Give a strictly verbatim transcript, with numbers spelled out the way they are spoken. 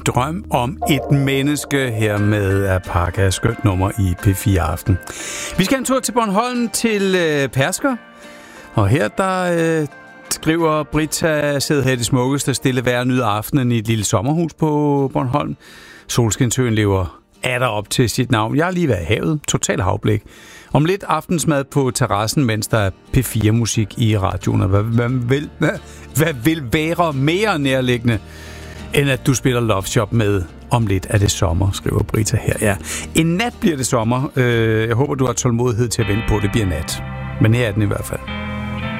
En drøm om et menneske her med Apaka, skønt nummer i P fire Aften. Vi skal en tur til Bornholm til øh, Persker, og her der øh, skriver Britta, sidder her i det smukkeste stille vejr, nyder aftenen i et lille sommerhus på Bornholm. Solskinsøen lever er der op til sit navn. Jeg har lige været i havet, total havblik. Om lidt aftensmad på terrassen, mens der er P fire musik i radioen. Hvad, hvad, vil, hvad, hvad vil være mere nærliggende, end at du spiller Love Shop med om lidt er det sommer, skriver Britta her. Ja. En nat bliver det sommer. Jeg håber, du har tålmodighed til at vente på, det bliver nat. Men her er den i hvert fald.